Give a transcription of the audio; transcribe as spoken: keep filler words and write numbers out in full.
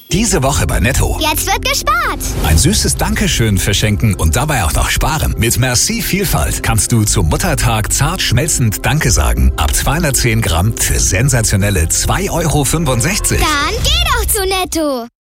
Diese Woche bei Netto. Jetzt wird gespart. Ein süßes Dankeschön verschenken und dabei auch noch sparen. Mit Merci Vielfalt kannst du zum Muttertag zart schmelzend Danke sagen. Ab zweihundertzehn Gramm für sensationelle zwei Euro fünfundsechzig. Dann geh doch zu Netto.